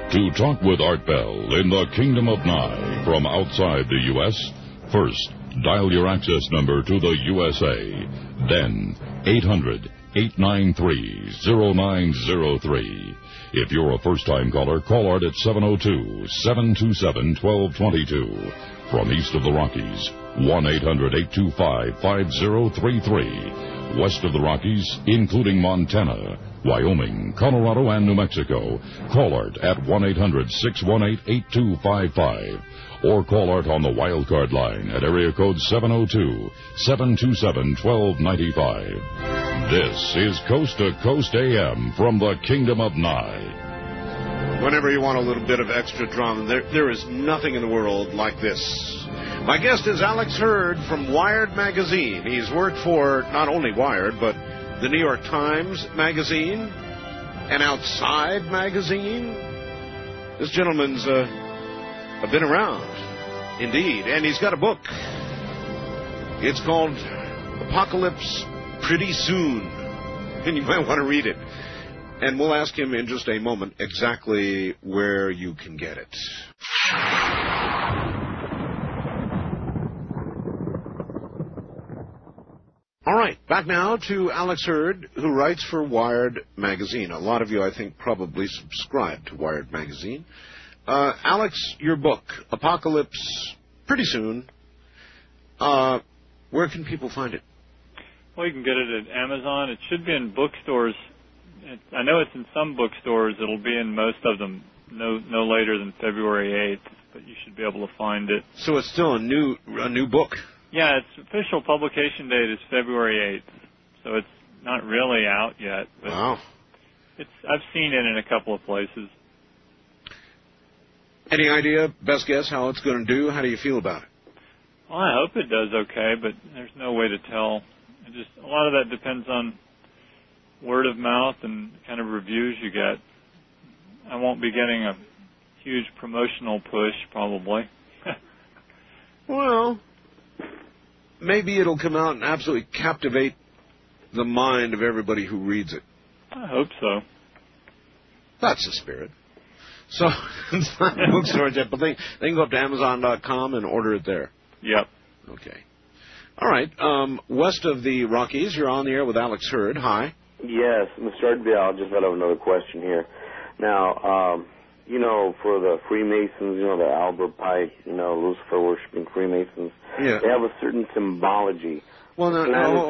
To talk with Art Bell in the Kingdom of Nye from outside the U.S., first, dial your access number to the USA. Then, 800-893-0903. If you're a first-time caller, call Art at 702-727-1222. From east of the Rockies, 1-800-825-5033. West of the Rockies, including Montana, Wyoming, Colorado, and New Mexico, call Art at 1-800-618-8255. Or call Art on the wildcard line at area code 702-727-1295. This is Coast to Coast AM from the Kingdom of Nye. Whenever you want a little bit of extra drama, there is nothing in the world like this. My guest is Alex Hurd from Wired Magazine. He's worked for not only Wired, but the New York Times Magazine and Outside Magazine. This gentleman's been around, indeed, and he's got a book. It's called Apocalypse Pretty Soon, and you might want to read it. And we'll ask him in just a moment exactly where you can get it. All right, back now to Alex Hurd, who writes for Wired Magazine. A lot of you, I think, probably subscribe to Wired Magazine. Alex, your book, Apocalypse Pretty Soon, where can people find it? Well, you can get it at Amazon. It should be in bookstores. I know it's in some bookstores. It'll be in most of them no later than February 8th, but you should be able to find it. So it's still a new book? Yeah, its official publication date is February 8th, so it's not really out yet. But wow. I've seen it in a couple of places. Any idea, best guess, how it's going to do? How do you feel about it? Well, I hope it does okay, but there's no way to tell. A lot of that depends on word of mouth and the kind of reviews you get. I won't be getting a huge promotional push, probably. Well, maybe it'll come out and absolutely captivate the mind of everybody who reads it. I hope so. That's the spirit. So, it's not in bookstores yet, but they can go up to Amazon.com and order it there. Yep. Okay. All right. West of the Rockies, you're on the air with Alex Hurd. Hi. Yes, Mr. Ardville, I just have another question here. Now, for the Freemasons, the Albert Pike, Lucifer-worshipping Freemasons, yeah, they have a certain symbology. Well, no.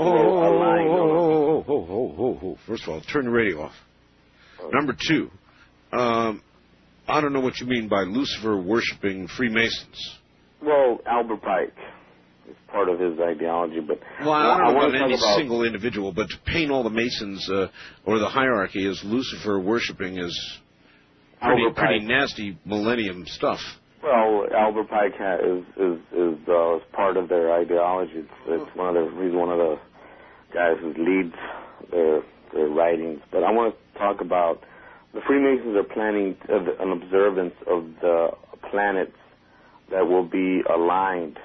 First of all, turn the radio off. Okay. Number two, I don't know what you mean by Lucifer-worshipping Freemasons. Well, Albert Pike is part of his ideology, but... Well, I don't know about any single individual, but to paint all the Masons or the hierarchy as Lucifer-worshipping is pretty nasty millennium stuff. Well, Albert Pike is part of their ideology. It's he's one of the guys who leads their writings. But I want to talk about the Freemasons are planning an observance of the planets that will be aligned.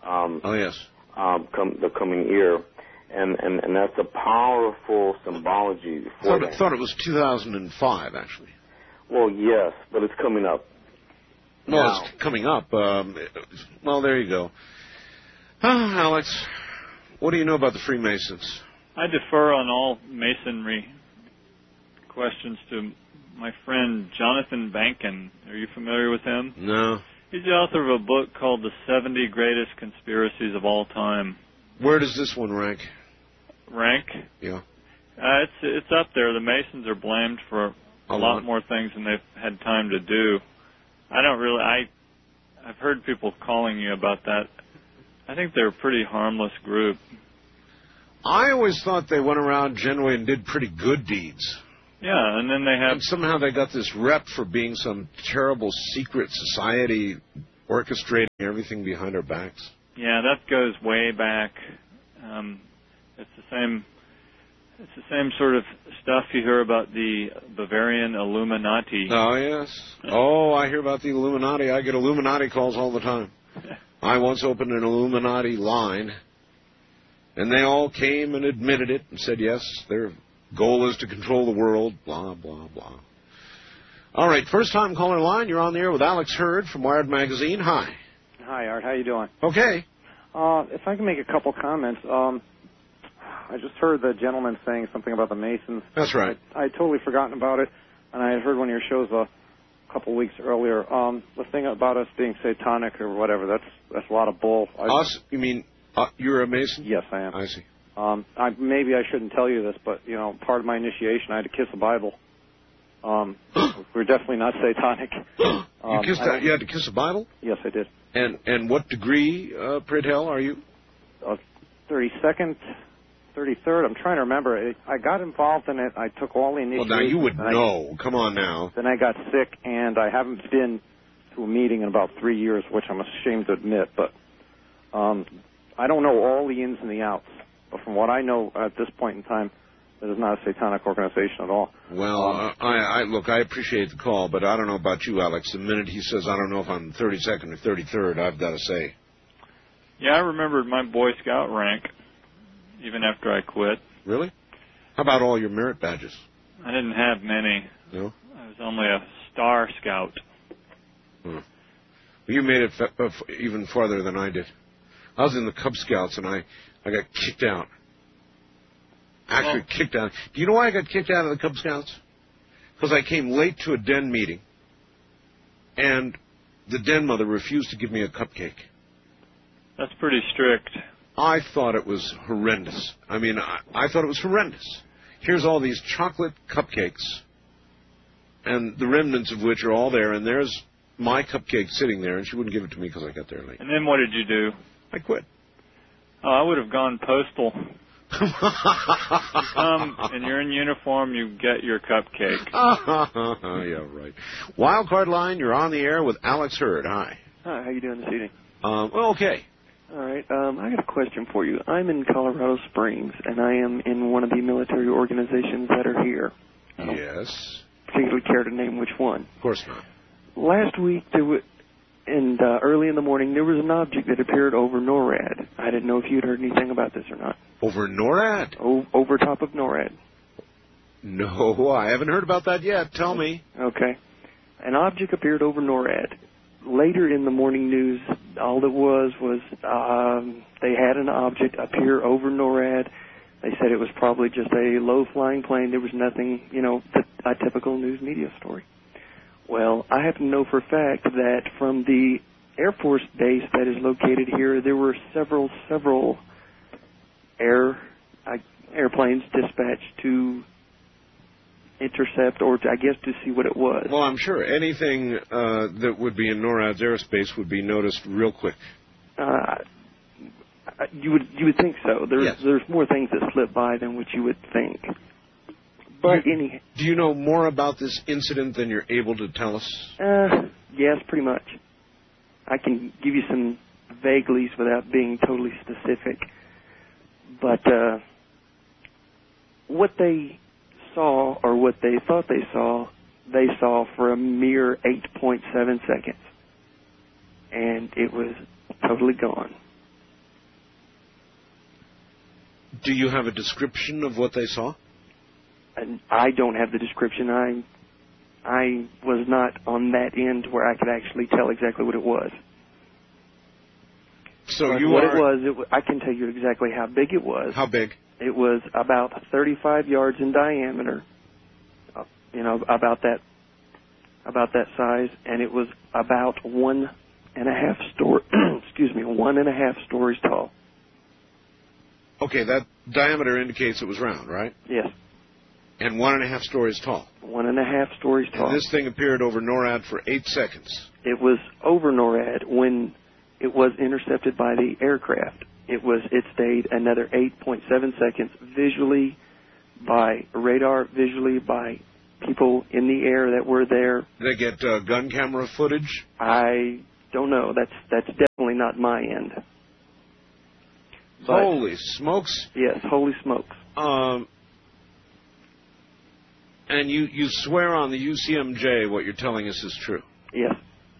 The coming year, and that's a powerful symbology. I thought it was 2005, actually. Well, yes, but it's coming up. Well, it's coming up. Well, there you go. Alex, what do you know about the Freemasons? I defer on all Masonry questions to my friend Jonathan Bankin. Are you familiar with him? No. He's the author of a book called The 70 Greatest Conspiracies of All Time. Where does this one rank? Rank? Yeah. It's up there. The Masons are blamed for a lot more things than they've had time to do. I've heard people calling you about that. I think they're a pretty harmless group. I always thought they went around generally and did pretty good deeds. Yeah, and then they have... And somehow they got this rep for being some terrible secret society orchestrating everything behind our backs. Yeah, that goes way back. It's the same sort of stuff you hear about the Bavarian Illuminati. Oh, yes. Oh, I hear about the Illuminati. I get Illuminati calls all the time. I once opened an Illuminati line, and they all came and admitted it and said, yes, their goal is to control the world, blah, blah, blah. All right, first-time caller line. You're on the air with Alex Hurd from Wired Magazine. Hi. Hi, Art. How you doing? Okay. If I can make a couple comments. I just heard the gentleman saying something about the Masons. That's right. I had totally forgotten about it, and I had heard one of your shows a couple weeks earlier. The thing about us being satanic or whatever, that's a lot of bull. Us? You mean you're a Mason? Yes, I am. I see. Maybe I shouldn't tell you this, but, part of my initiation, I had to kiss the Bible. We're definitely not satanic. You had to kiss the Bible? Yes, I did. And what degree, pray tell, are you? 32nd, 33rd. I'm trying to remember. I got involved in it. I took all the initiation. Well, now you would know. Come on now. Then I got sick, and I haven't been to a meeting in about 3 years, which I'm ashamed to admit. But I don't know all the ins and the outs. But from what I know at this point in time, it is not a satanic organization at all. Well, look, I appreciate the call, but I don't know about you, Alex. The minute he says, I don't know if I'm 32nd or 33rd, I've got to say. Yeah, I remembered my Boy Scout rank even after I quit. Really? How about all your merit badges? I didn't have many. No? I was only a Star Scout. Well, you made it even farther than I did. I was in the Cub Scouts, and I got kicked out. Actually, kicked out. Do you know why I got kicked out of the Cub Scouts? Because I came late to a den meeting, and the den mother refused to give me a cupcake. That's pretty strict. I thought it was horrendous. I mean, I thought it was horrendous. Here's all these chocolate cupcakes, and the remnants of which are all there, and there's my cupcake sitting there, and she wouldn't give it to me because I got there late. And then what did you do? I quit. Oh, I would have gone postal. You come and you're in uniform, you get your cupcake. Yeah, right. Wildcard line, you're on the air with Alex Hurd. Hi. Hi, how you doing this evening? Well, okay. All right. I got a question for you. I'm in Colorado Springs, and I am in one of the military organizations that are here. I don't Yes. particularly care to name which one. Of course not. Last week, early in the morning, there was an object that appeared over NORAD. I didn't know if you'd heard anything about this or not. Over NORAD? Over top of NORAD. No, I haven't heard about that yet. Tell me. Okay. An object appeared over NORAD. Later in the morning news, all it was they had an object appear over NORAD. They said it was probably just a low-flying plane. There was nothing, a typical news media story. Well, I happen to know for a fact that from the Air Force base that is located here, there were several airplanes dispatched to intercept or, to see what it was. Well, I'm sure anything that would be in NORAD's airspace would be noticed real quick. You would think so. There's more things that slip by than what you would think. But do you know more about this incident than you're able to tell us? Yes, pretty much. I can give you some vaguelies without being totally specific. But what they saw, or what they thought they saw for a mere 8.7 seconds. And it was totally gone. Do you have a description of what they saw? And I don't have the description. I was not on that end where I could actually tell exactly what it was. So I can tell you exactly how big it was. How big? It was about 35 yards in diameter. About that size, and it was about 1.5 stories tall. Okay, that diameter indicates it was round, right? Yes. And 1.5 stories tall. 1.5 stories tall. And this thing appeared over NORAD for 8 seconds. It was over NORAD when it was intercepted by the aircraft. It stayed another 8.7 seconds visually by radar, visually by people in the air that were there. Did they get gun camera footage? I don't know. That's definitely not my end. But, holy smokes! Yes, holy smokes. And you swear on the UCMJ what you're telling us is true? Yes.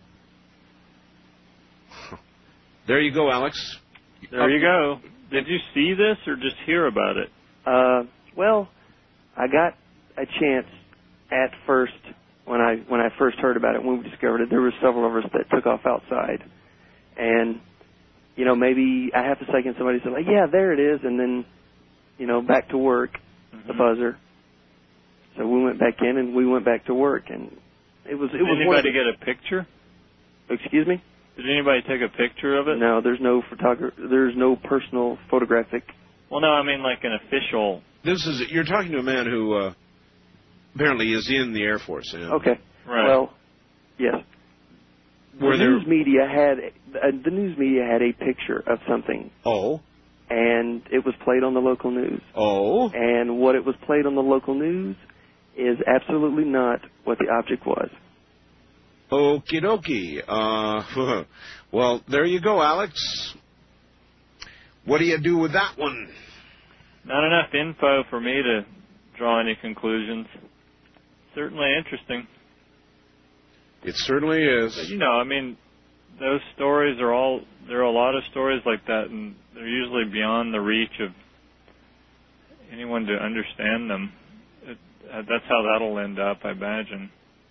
There you go, Alex. There you go. Did you see this or just hear about it? Well, I got a chance at first when I first heard about it, when we discovered it, there were several of us that took off outside. And, you know, maybe a half a second somebody said, like, yeah, there it is, and then, you know, back to work, the buzzer. So we went back in, and we went back to work, and it was... Did anybody get a picture? Excuse me? Did anybody take a picture of it? No, there's no personal photographic... Well, no, I mean like an official... You're talking to a man who apparently is in the Air Force. Okay. Right. Well, yes. The news media had a picture of something. Oh. And it was played on the local news. Oh. And what it was played on the local news is absolutely not what the object was. Okie dokie. Well, there you go, Alex. What do you do with that one? Not enough info for me to draw any conclusions. Certainly interesting. It certainly is. But, you know, I mean, those stories there are a lot of stories like that, and they're usually beyond the reach of anyone to understand them. That's how that'll end up, I imagine.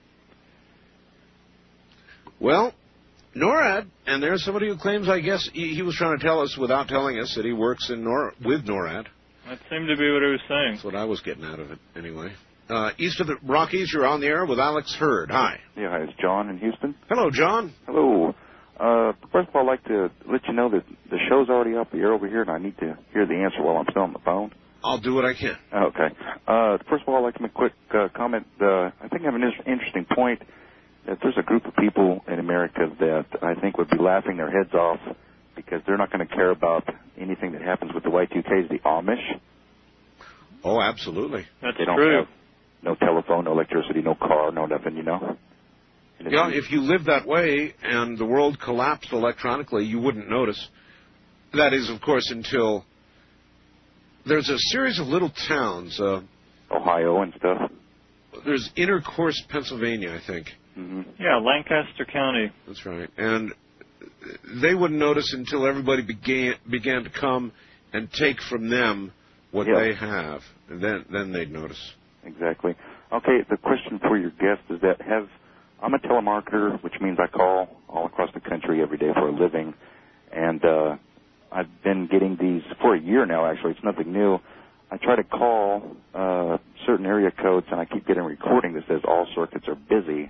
Well, NORAD, and there's somebody who claims, I guess, he was trying to tell us without telling us that he works with NORAD. That seemed to be what he was saying. That's what I was getting out of it, anyway. East of the Rockies, you're on the air with Alex Hurd. Hi. Yeah, hi, it's John in Houston. Hello, John. Hello. First of all, I'd like to let you know that the show's already off the air over here, and I need to hear the answer while I'm still on the phone. I'll do what I can. Okay. First of all, I'd like to make a quick comment. I think I have an interesting point that there's a group of people in America that I think would be laughing their heads off because they're not going to care about anything that happens with the Y2Ks, the Amish. Oh, absolutely. That's they don't true. Have no telephone, no electricity, no car, no nothing, you know? Yeah, if you lived that way and the world collapsed electronically, you wouldn't notice. That is, of course, until there's a series of little towns. Ohio and stuff. There's Intercourse, Pennsylvania, I think. Mm-hmm. Yeah, Lancaster County. That's right. And they wouldn't notice until everybody began to come and take from them what they have. And then they'd notice. Exactly. Okay, the question for your guest is that I'm a telemarketer, which means I call all across the country every day for a living. And I've been getting these for a year now, actually. It's nothing new. I try to call certain area codes, and I keep getting a recording that says all circuits are busy.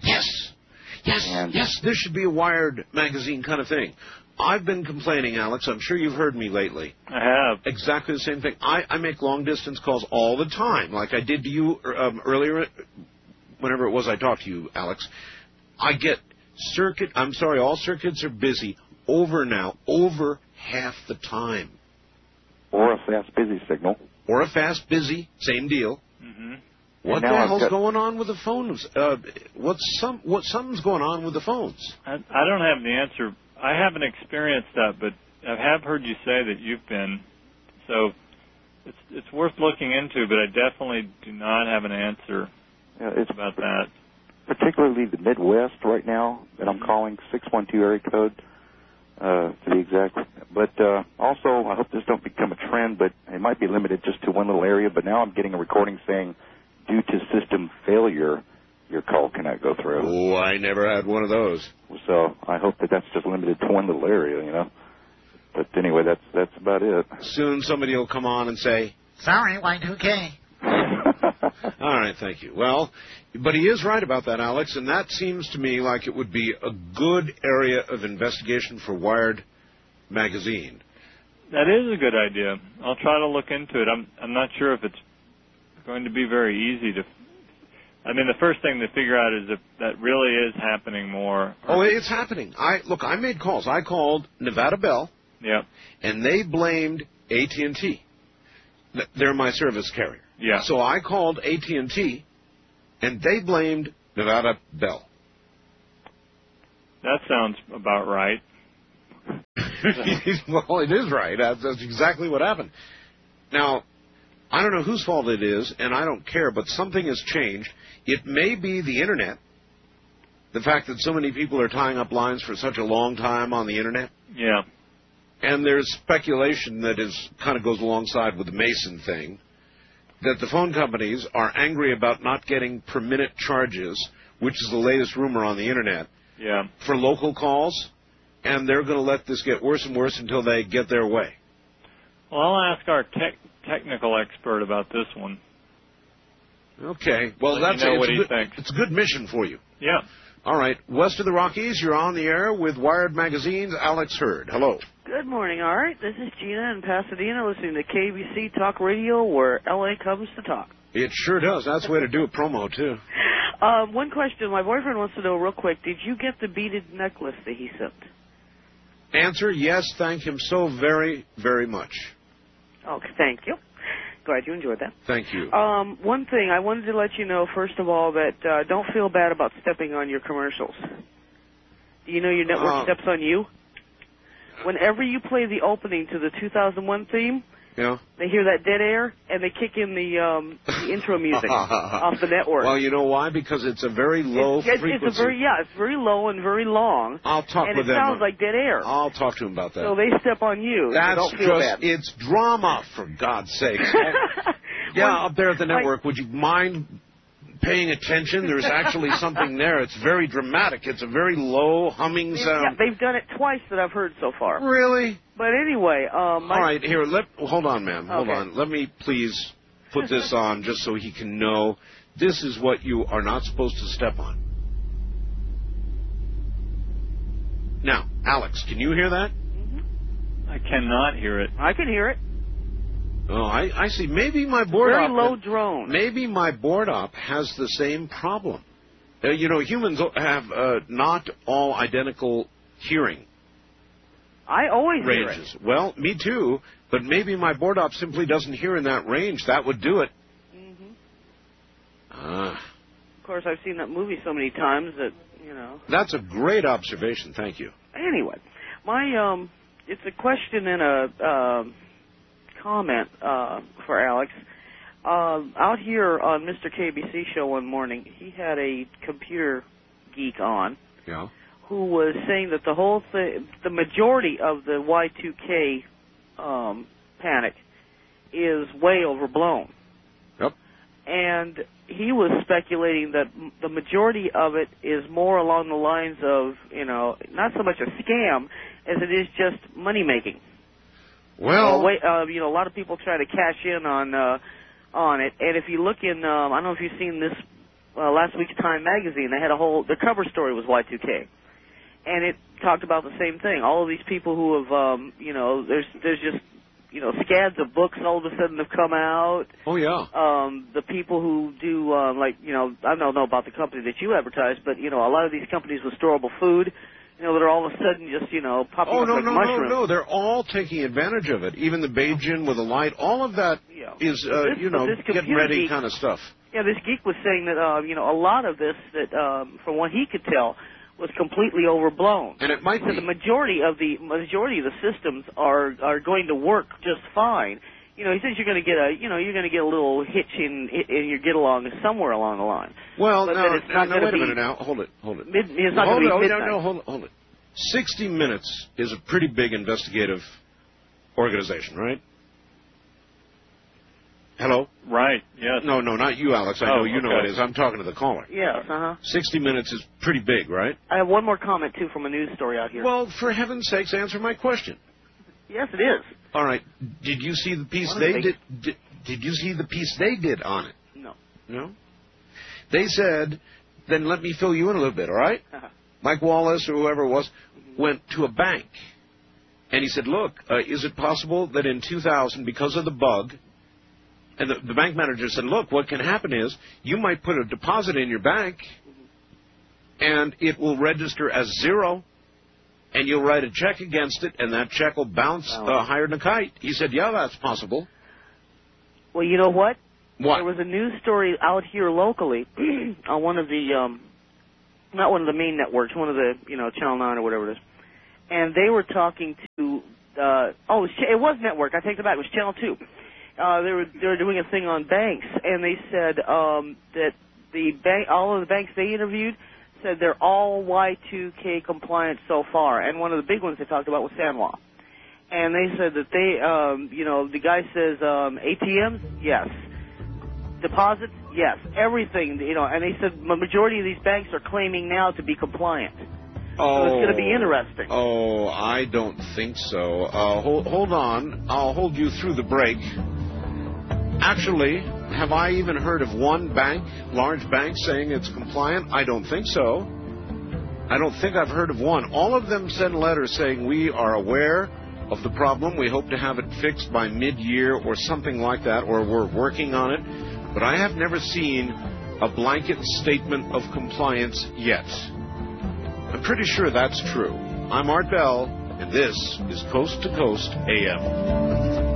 Yes, this should be a Wired magazine kind of thing. I've been complaining, Alex. I'm sure you've heard me lately. I have. Exactly the same thing. I make long-distance calls all the time, like I did to you earlier, whenever it was I talked to you, Alex. I get all circuits are busy over half the time. Or a fast busy signal. Or a fast busy, same deal. Mm-hmm. What the hell's going on with the phones? Something's going on with the phones. I don't have the answer. I haven't experienced that, but I have heard you say that you've been. So it's worth looking into, but I definitely do not have an answer about that. Particularly the Midwest right now that I'm calling, 612 area code to be exact. But also, I hope this don't become a trend, but it might be limited just to one little area. But now I'm getting a recording saying, due to system failure, your call cannot go through. Oh, I never had one of those. So I hope that's just limited to one little area, you know. But anyway, that's about it. Soon somebody will come on and say, sorry, Y2K. All right, thank you. Well, but he is right about that, Alex, and that seems to me like it would be a good area of investigation for Wired magazine. That is a good idea. I'll try to look into it. I'm not sure if it's going to be very easy to... I mean, the first thing to figure out is if that really is happening more. Oh, it's happening. I made calls. I called Nevada Bell. Yep. And they blamed AT&T. They're my service carrier. Yeah. So I called AT&T, and they blamed Nevada Bell. That sounds about right. Well, it is right. That's exactly what happened. Now, I don't know whose fault it is, and I don't care, but something has changed. It may be the Internet, the fact that so many people are tying up lines for such a long time on the Internet. Yeah. And there's speculation that kind of goes alongside with the Mason thing, that the phone companies are angry about not getting per-minute charges which is the latest rumor on the internet, Yeah. for local calls, and they're going to let this get worse and worse until they get their way. Well, I'll ask our technical expert about this one. Okay. Well, Let you know what he thinks. It's a good mission for you. Yeah. All right. West of the Rockies, you're on the air with Wired Magazine's Alex Hurd. Hello. Good morning, all right. This is Gina in Pasadena listening to KBC Talk Radio where L.A. comes to talk. It sure does. That's the way to do a promo, too. One question. My boyfriend wants to know real quick, did you get the beaded necklace that he sent? Answer, yes. Thank him so very, very much. Okay, thank you. Glad you enjoyed that. Thank you. One thing, I wanted to let you know, first of all, that don't feel bad about stepping on your commercials. Do you know your network steps on you? Whenever you play the opening to the 2001 theme, Yeah. they hear that dead air, and they kick in the intro music off the network. Well, you know why? Because it's a very low frequency. It's very low and very long. I'll talk and with it them. sounds like dead air. I'll talk to him about that. So they step on you. That's don't feel bad. it's drama, for God's sake. Yeah, up there at the network, would you mind paying attention? There's actually something there. It's very dramatic. It's a very low humming sound. Yeah, they've done it twice that I've heard so far. Really? But anyway, all right, here, hold on, ma'am. Hold Okay. on. Let me please put this on just so he can know this is what you are not supposed to step on. Now, Alex, can you hear that? I cannot hear it. I can hear it. Oh, I see. Maybe my board Very op. low drone. Maybe my board op has the same problem. You know, humans have not all identical hearing I always ranges. hear it. Well, me too. But maybe my board op simply doesn't hear in that range. That would do it. Of course, I've seen that movie so many times that, you know. That's a great observation. Thank you. Anyway, my it's a question and a comment for Alex. Out here on Mr. KBC show one morning, he had a computer geek on Yeah. who was saying that the whole thing, the majority of the Y2K panic is way overblown. Yep. And he was speculating that the majority of it is more along the lines of, you know, not so much a scam as it is just money making. Well, You know, a lot of people try to cash in on it. And if you look in, I don't know if you've seen this last week's Time magazine. They had the cover story was Y2K, and it talked about the same thing. All of these people who have, you know, there's just, you know, scads of books all of a sudden have come out. Oh yeah. The people who do like, you know, I don't know about the company that you advertise, but you know, a lot of these companies with storable food, you know, that are all of a sudden just, you know, popping up like mushrooms. No, they're all taking advantage of it. Even the Beijing with a light, all of that is, you know, get ready kind of stuff. Yeah, this geek was saying that, you know, a lot of this that, from what he could tell, was completely overblown. And it might be. The majority of the systems are going to work just fine. You know, he says you're going to get a little hitch in your get along somewhere along the line. Well, but no, it's not wait a be, minute now. Hold it. It's not going to be midnight. Hold it. 60 Minutes is a pretty big investigative organization, right? Hello? Right, yes. No, not you, Alex. I know you know it is. I'm talking to the caller. Yes, 60 Minutes is pretty big, right? I have one more comment, too, from a news story out here. Well, for heaven's sakes, answer my question. Yes, it is. All right. Did you see the piece they did? Did you see the piece they did on it? No. No? They said, then let me fill you in a little bit, all right? Mike Wallace or whoever it was went to a bank. And he said, look, is it possible that in 2000, because of the bug, and the bank manager said, look, what can happen is you might put a deposit in your bank, and it will register as zero, and you'll write a check against it, and that check will bounce higher than a kite. He said, yeah, that's possible. Well, you know what? What? There was a news story out here locally on one of the, not one of the main networks, one of the, you know, Channel 9 or whatever it is. And they were talking to, it was network. I take it back. It was Channel 2. They were doing a thing on banks, and they said that all of the banks they interviewed said they're all Y2K compliant so far. And one of the big ones they talked about was Sanwa. And they said that they, you know, the guy says ATMs, yes. Deposits, Yes, everything, and they said the majority of these banks are claiming now to be compliant. So it's going to be interesting. Oh, I don't think so. Hold on. I'll hold you through the break. Actually, have I even heard of one bank, large bank, saying it's compliant? I don't think so. I don't think I've heard of one. All of them send letters saying we are aware of the problem. We hope to have it fixed by mid-year or something like that, or we're working on it. But I have never seen a blanket statement of compliance yet. I'm pretty sure that's true. I'm Art Bell, and this is Coast to Coast AM.